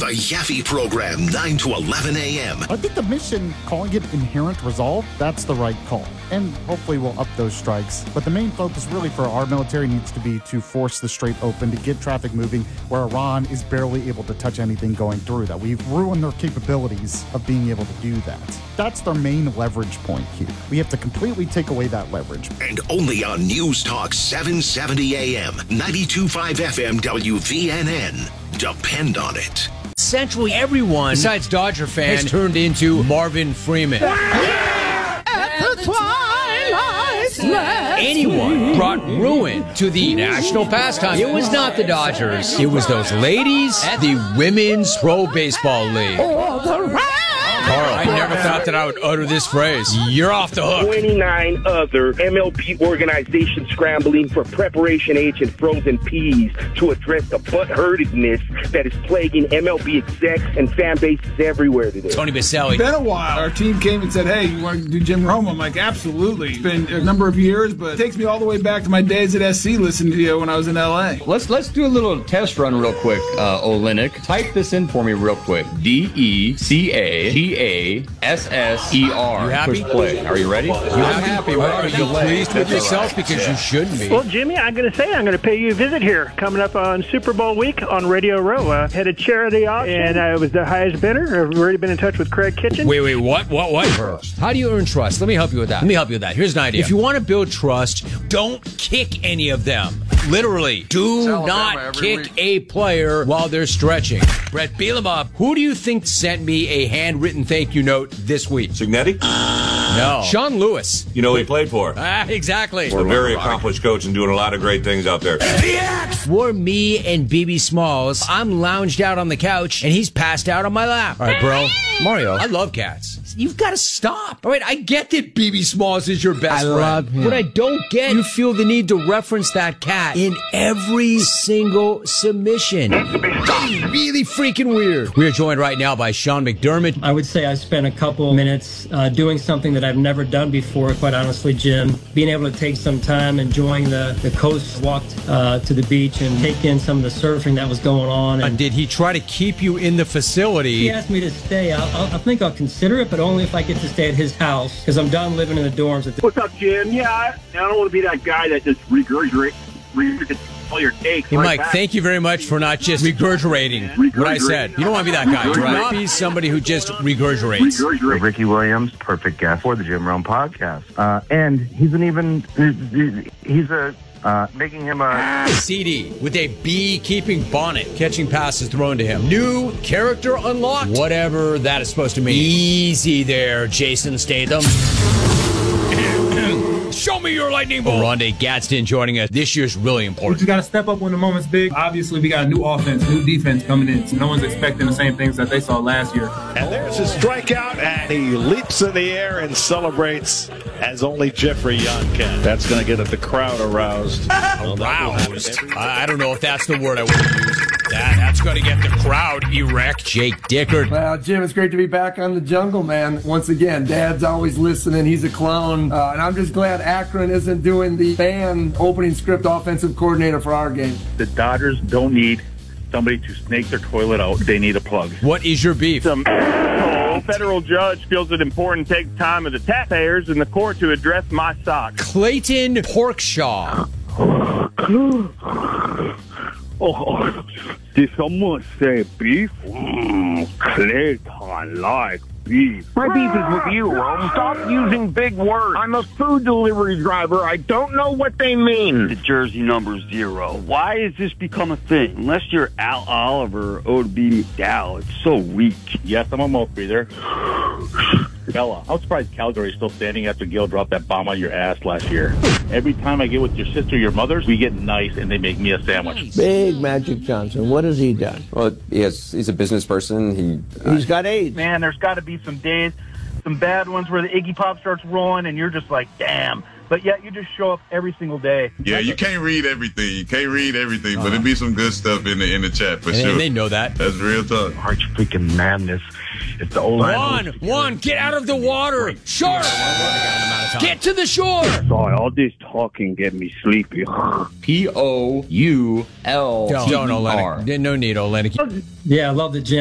The Yaffe Program, 9 to 11 a.m. I think the mission, calling it Inherent Resolve, that's the right call. And hopefully we'll up those strikes. But the main focus really for our military needs to be to force the Strait open, to get traffic moving, where Iran is barely able to touch anything going through that. We've ruined their capabilities of being able to do that. That's their main leverage point here. We have to completely take away that leverage. And only on News Talk 770 AM, 92.5 FM WVNN. Depend on it. Essentially everyone besides Dodger fans has turned into Marvin Freeman. At the twilight's last Anyone brought ruin to the national pastime. It was not the Dodgers. It was those ladies at the Women's Pro Baseball League. Carl, I never thought that I would utter this phrase. You're off the hook. 29 other MLB organizations scrambling for Preparation H and frozen peas to address the butthurtedness that is plaguing MLB execs and fan bases everywhere today. Tony Baselli. It's been a while. Our team came and said, hey, you want to do Jim Rome? I'm like, absolutely. It's been a number of years, but it takes me all the way back to my days at SC listening to you when I was in L.A. Let's do a little test run real quick, Olenek. Type this in for me real quick. DECAGASSER. You happy? Push play. Are you ready? I'm happy. Are you pleased with yourself? Because you shouldn't be. Well, Jimmy, I'm going to pay you a visit here coming up on Super Bowl week on Radio Row. Had a charity auction, and I was the highest bidder. I've already been in touch with Craig Kitchen. Wait, what? How do you earn trust? Let me help you with that. Here's an idea. If you want to build trust, don't kick any of them. Literally, do not kick a player while they're stretching. Brett Bielema, who do you think sent me a handwritten thank you note this week? Signetti? No. Sean Lewis. You know who he played for? Exactly. He's a very accomplished coach and doing a lot of great things out there. For me and BB Smalls, I'm lounged out on the couch, and he's passed out on my lap. All right, bro. Mario, I love cats. You've got to stop. All right, I get that BB Smalls is your best friend. love him. What I don't get, you feel the need to reference that cat in every single submission. That's really freaking weird. We are joined right now by Sean McDermott. I would say I spent a couple minutes doing something that I've never done before, quite honestly, Jim. Being able to take some time, enjoying the coast, walked to the beach and take in some of the surfing that was going on. And did he try to keep you in the facility? He asked me to stay. I think I'll consider it, but only if I get to stay at his house, because I'm done living in the dorms. What's up, Jim? Yeah, I don't want to be that guy that just regurgitates all your takes. Hey, Mike, thank you very much for not just regurgitating what I said. You don't want to be that guy. Do not be somebody who just regurgitates. Ricky Williams, perfect guest for the Jim Rome podcast. And making him a CD with a beekeeping bonnet, catching passes thrown to him. New character unlocked, whatever that is supposed to mean. Easy there, Jason Statham. Show me your lightning bolt. Rondé Gadsden joining us. This year's really We important. just got to step up when the moment's big. Obviously, we got a new offense, new defense coming in. So no one's expecting the same things that they saw last year. And there's a strikeout, and he leaps in the air and celebrates as only Jeffrey Young can. That's going to get the crowd aroused. Aroused? I don't know if that's the word I would use. That's going to get the crowd erect. Jake Dickert. Well, Jim, it's great to be back on the jungle, man. Once again, Dad's always listening. He's a clone. And I'm just glad Akron isn't doing the fan opening script offensive coordinator for our game. The Dodgers don't need somebody to snake their toilet out. They need a plug. What is your beef? Some federal judge feels it important to take time of the taxpayers in the court to address my sock. Clayton Porkshaw. Oh, did someone say beef? Clayton like beef. My beef is with you, Rome. Stop using big words. I'm a food delivery driver. I don't know what they mean. The jersey number 0. Why has this become a thing? Unless you're Al Oliver or O.B. McDowell, it's so weak. Yes, I'm a mouth breather. Bella, I'm surprised Calgary's still standing after Gil dropped that bomb on your ass last year. Every time I get with your sister or your mother's, we get nice and they make me a sandwich. Big Magic Johnson. What has he done? Well, he's a business person. He's got AIDS. Man, there's got to be some days, some bad ones where the Iggy Pop starts rolling and you're just like, damn. But yet you just show up every single day. Yeah, you can't read everything. But it'd be some good stuff in the chat for sure. And they know that. That's real talk. Arch freaking madness. It's the old Juan, get out of the water. Shark. Get to the shore. Sorry, all this talking get me sleepy. Poul. Don't, Olenek. No need, Olenek. Yeah, I love the Jim.